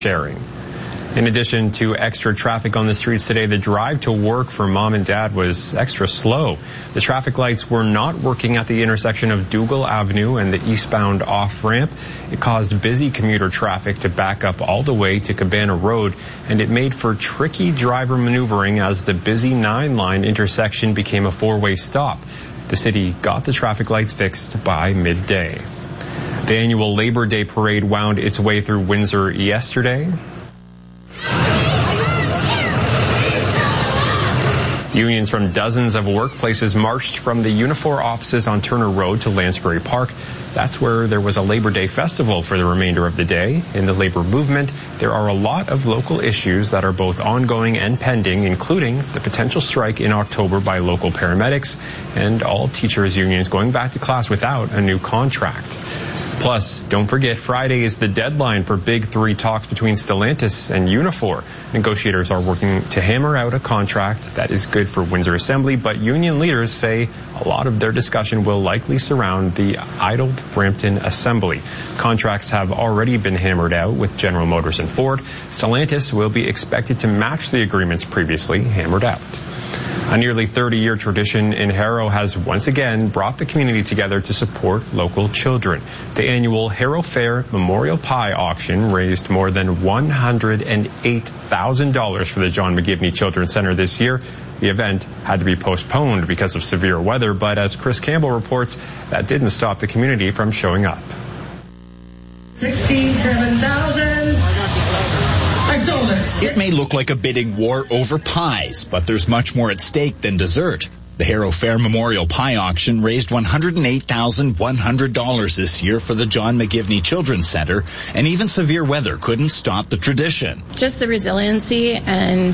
sharing. In addition to extra traffic on the streets today, the drive to work for mom and dad was extra slow. The traffic lights were not working at the intersection of Dougal Avenue and the eastbound off-ramp. It caused busy commuter traffic to back up all the way to Cabana Road, and it made for tricky driver maneuvering as the busy 9-line intersection became a four-way stop. The city got the traffic lights fixed by midday. The annual Labor Day parade wound its way through Windsor yesterday. Unions from dozens of workplaces marched from the Unifor offices on Turner Road to Lansbury Park. That's where there was a Labor Day festival for the remainder of the day. In the labor movement, there are a lot of local issues that are both ongoing and pending, including the potential strike in October by local paramedics and all teachers' unions going back to class without a new contract. Plus, don't forget, Friday is the deadline for Big Three talks between Stellantis and Unifor. Negotiators are working to hammer out a contract that is good for Windsor Assembly, but union leaders say a lot of their discussion will likely surround the idled Brampton Assembly. Contracts have already been hammered out with General Motors and Ford. Stellantis will be expected to match the agreements previously hammered out. A nearly 30-year tradition in Harrow has once again brought the community together to support local children. The annual Harrow Fair Memorial Pie Auction raised more than $108,000 for the John McGivney Children's Center this year. The event had to be postponed because of severe weather, but as Chris Campbell reports, that didn't stop the community from showing up. 67,000. I sold it. It may look like a bidding war over pies, but there's much more at stake than dessert. The Harrow Fair Memorial Pie Auction raised $108,100 this year for the John McGivney Children's Center, and even severe weather couldn't stop the tradition. Just the resiliency and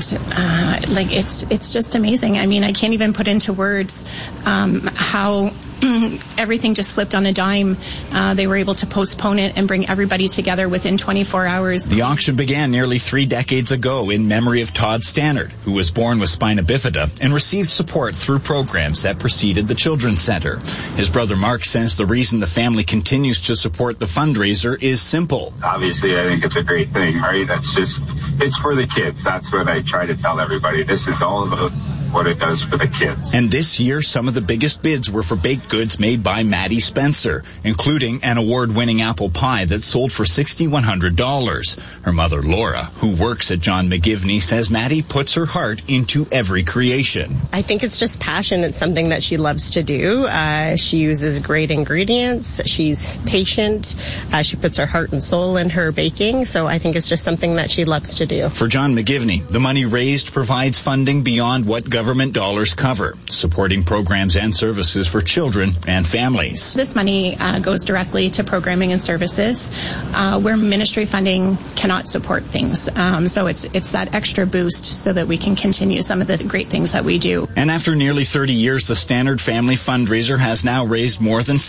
it's just amazing. I mean, I can't even put into words how everything just flipped on a dime. They were able to postpone it and bring everybody together within 24 hours. The auction began nearly 3 decades ago in memory of Todd Stannard, who was born with spina bifida and received support through programs that preceded the Children's Center. His brother Mark says the reason the family continues to support the fundraiser is simple. Obviously, I think it's a great thing, right? It's for the kids. That's what I try to tell everybody. This is all about what it does for the kids. And this year, some of the biggest bids were for baked goods made by Maddie Spencer, including an award-winning apple pie that sold for $6,100. Her mother, Laura, who works at John McGivney, says Maddie puts her heart into every creation. I think it's just passion. It's something that she loves to do. She uses great ingredients. She's patient. She puts her heart and soul in her baking. So I think it's just something that she loves to do. For John McGivney, the money raised provides funding beyond what government dollars cover, supporting programs and services for children and families. This money goes directly to programming and services where ministry funding cannot support things. So it's that extra boost so that we can continue some of the great things that we do. And after nearly 30 years, the Stannard Family Fundraiser has now raised more than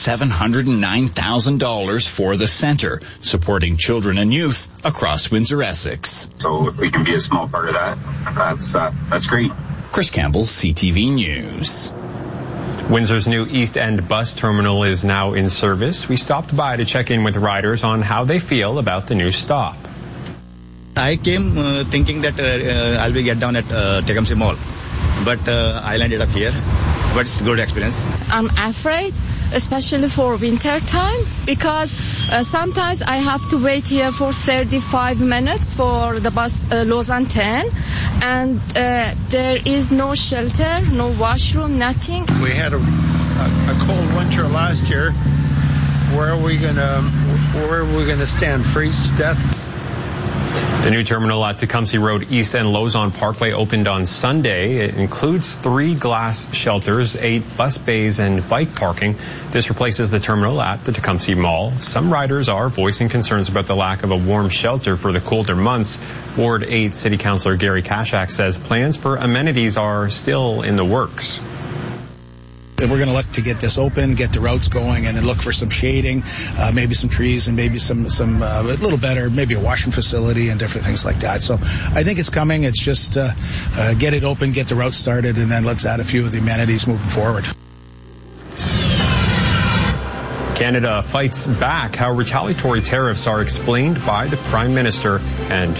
$709,000 for the center, supporting children and youth across Windsor, Essex. So if we can be a small part of that, that's great. Chris Campbell, CTV News. Windsor's new East End bus terminal is now in service. We stopped by to check in with riders on how they feel about the new stop. I came thinking that I'll be get down at Tecumseh Mall, but I landed up here. But it's a good experience. I'm afraid, especially for winter time, because sometimes I have to wait here for 35 minutes for the bus Lausanne 10, and there is no shelter, no washroom, nothing. We had a cold winter last year. Where are we gonna stand? Freeze to death? The new terminal at Tecumseh Road East and Lausanne Parkway opened on Sunday. It includes 3 glass shelters, 8 bus bays, and bike parking. This replaces the terminal at the Tecumseh Mall. Some riders are voicing concerns about the lack of a warm shelter for the colder months. Ward 8 City Councillor Gary Kashak says plans for amenities are still in the works. We're going to look to get this open, get the routes going, and then look for some shading, maybe some trees, and maybe some a little better, maybe a washing facility and different things like that. So I think it's coming. It's just get it open, get the route started, and then let's add a few of the amenities moving forward. Canada fights back how retaliatory tariffs are explained by the Prime Minister, and